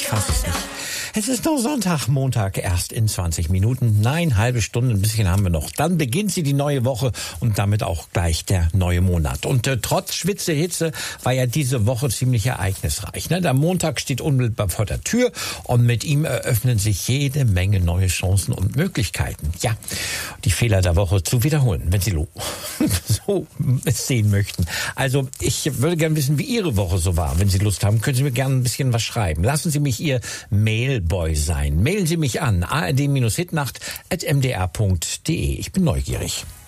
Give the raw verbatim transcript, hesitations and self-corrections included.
fasse es nicht. Es ist nur Sonntag, Montag, erst in zwanzig Minuten. Nein, halbe Stunde, ein bisschen haben wir noch. Dann beginnt sie die neue Woche und damit auch gleich der neue Monat. Und äh, trotz Schwitze, Hitze war ja diese Woche ziemlich ereignisreich. Ne? Der Montag steht unmittelbar vor der Tür und mit ihm eröffnen sich jede Menge neue Chancen und Möglichkeiten. Ja, die Fehler der Woche zu wiederholen, wenn Sie so es sehen möchten. Also ich würde gerne wissen, wie Ihre Woche so war. Wenn Sie Lust haben, können Sie mir gerne ein bisschen was schreiben. Lassen Sie mich Ihr Mailboy sein. Mailen Sie mich an a r d Bindestrich hitnacht at m d r punkt d e. Ich bin neugierig.